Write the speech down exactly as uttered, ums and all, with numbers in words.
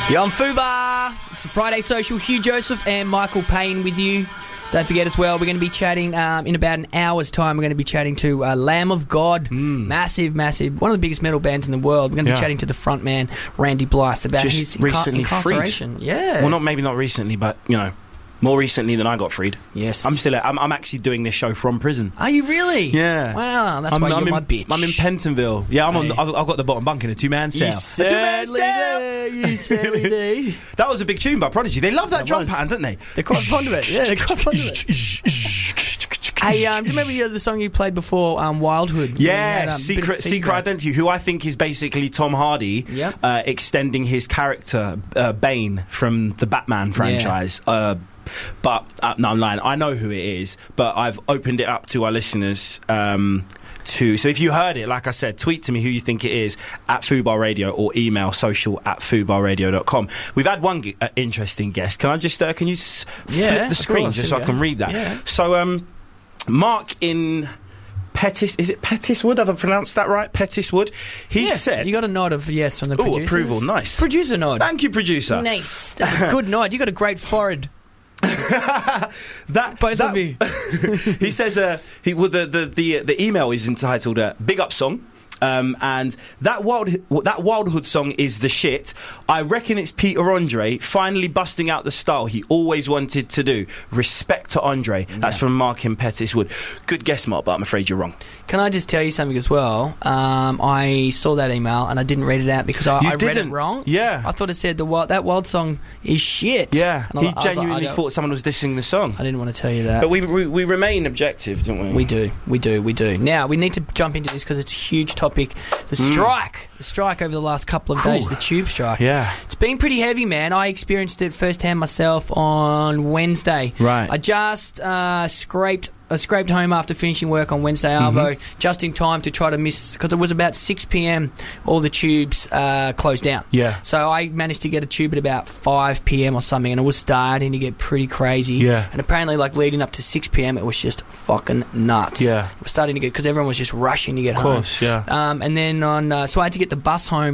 You're on Fubar. It's the Friday Social. Hugh Joseph and Michael Payne with you. Don't forget as well, we're going to be chatting um, in about an hour's time. We're going to be chatting to uh, Lamb of God. Mm. Massive, massive. One of the biggest metal bands in the world. We're going to Yeah. be chatting to the front man, Randy Blythe, about Just his inca- recently incarceration. freed. Yeah. Well, not maybe not recently, but, you know, more recently than I got freed. Yes. I'm still. I'm, I'm actually doing this show from prison. Are you really? Yeah. Wow, that's I'm, why I'm you're in, my bitch. I'm in Pentonville. Yeah, I'm on. Hey. I've, I've got the bottom bunk in a two-man cell. You A two-man certainly cell. do. You certainly do. That was a big tune by Prodigy. They love that It drum was. pattern, don't they? They're quite fond of it. Yeah, they're quite fond of it. Hey, um, do you remember the song you played before, um, Wildhood? Yeah, Had, um, a bit of Secret Secret feedback. Identity, who I think is basically Tom Hardy, Yep. uh, extending his character uh, Bane from the Batman franchise. Uh, but uh, no, I'm lying. I know who it is, but I've opened it up to our listeners. Um, to so if you heard it, like I said, tweet to me who you think it is at Fubar Radio or email social at fubar radio dot com. We've had one g- uh, interesting guest. Can I just uh, can you s- Yeah, flip the of screen course, just so here I we can go. read that? Yeah. So um. Mark in Pettis, is it Pettiswood? Have I pronounced that right? Pettiswood. He Yes, said, you got a nod of yes from the "Oh, producers. approval, nice." Producer nod. Thank you, producer. Nice. That's a good nod. You got a great forehead. That Both that, of you. He says, uh, he well, the the the the email is entitled uh, "Big Up Song." Um, and that wild that Wildhood song is the shit. I reckon it's Peter Andre finally busting out the style he always wanted to do. Respect to Andre. That's Yeah. from Mark in Pettiswood. Good guess, Mark, but I'm afraid you're wrong. Can I just tell you something as well? Um, I saw that email and I didn't read it out because I, You I read it didn't? wrong. Yeah. I thought it said the wild, that wild song is shit. Yeah, And I- he I was like, genuinely I go- thought someone was dissing the song. I didn't want to tell you that. But we, we we remain objective, don't we? We do, we do, we do. Now, we need to jump into this because it's a huge topic. The strike. The strike over the last couple of days, Whew. the tube strike. Yeah. It's been pretty heavy, man. I experienced it firsthand myself on Wednesday. Right. I just uh, scraped I scraped home after finishing work on Wednesday, Arvo, just in time to try to miss, because it was about six p.m, all the tubes uh, closed down. Yeah. So I managed to get a tube at about five p.m. or something, and it was starting to get pretty crazy. Yeah. And apparently, like, leading up to six p.m, it was just fucking nuts. Yeah. It was starting to get, because everyone was just rushing to get Of home. course, yeah. Um, and then on, uh, so I had to get the bus home